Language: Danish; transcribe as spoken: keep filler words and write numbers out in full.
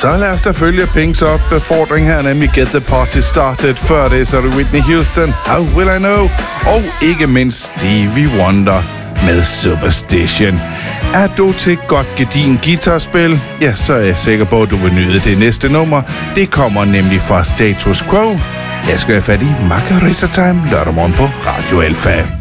Så lad os da følge Pinks opfordring her, nemlig Get the Party Started. Før det så er det Whitney Houston, How Will I Know? Og ikke mindst Stevie Wonder med Superstition. Er du til godt gedin guitarspil? Ja, så er jeg sikker på, at du vil nyde det næste nummer. Det kommer nemlig fra Status Quo. Jeg skal have fat i Margarita Time lørdag morgen på Radio Alfa.